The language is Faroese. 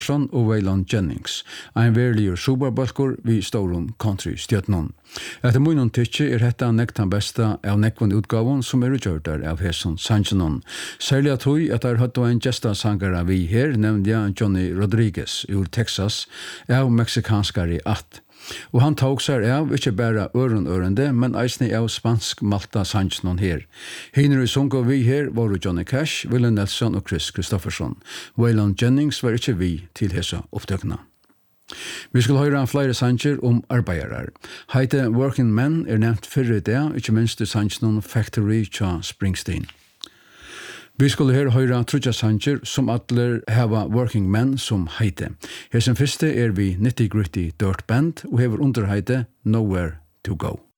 og Waylon Jennings, ein verligur superbalkur vi stórum country stjörnum. Etter munnen tykkje hetta nektan besta av nekvan utgavun som gjørdar av hesson sangenon. Særlig at hui at høttu ein gestasangara vi her, nevnja Johnny Rodriguez ur Texas, av meksikanskari att. Og han tok seg av ikke bare ørende, men eisne av spansk-malta sangenon her. Hinner i sunga vi her var Johnny Cash, Willie Nelson og Chris Kristofferson. Waylon Jennings var ikke vi til hesa opptøkna. Vi skulle høre flere sanger arbeidarar. Heite Working Men nevnt fyrre det, ikke minst i sangenon Factory tja Springsteen. Vi skulle her høyra trutja sanger som atler heva Working Men som heite. Her som første vi Nitty Gritty Dirt Band og hever underheite Nowhere to Go.